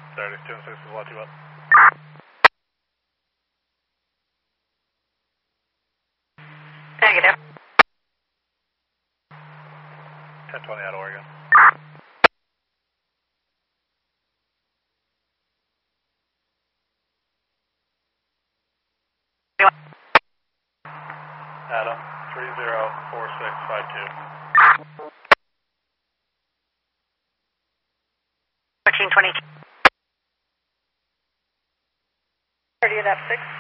Saturday, 2 and 6 is what, 2 up. Negative. 1020 out of Oregon. Adam, 304652. 1420. 30 at up 6.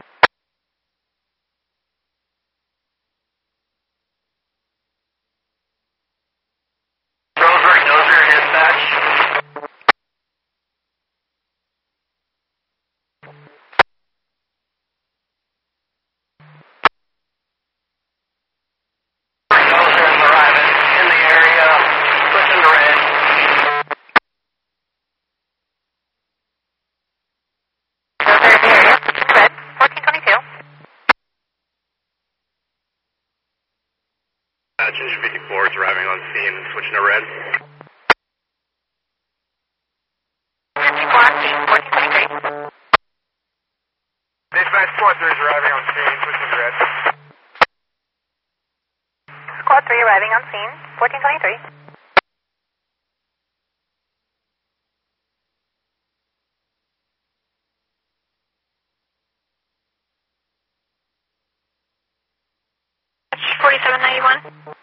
Roseberry Noser, dispatch. Noser is arriving in the area, switching to red. Noser in the area, switching to red. 1422. Ginger 54 is arriving on scene and switching to red. 54 on scene, 1423. Dispatch Squad 3 is arriving on scene, switching to red. Squad 3 arriving on scene, 1423. H 4791.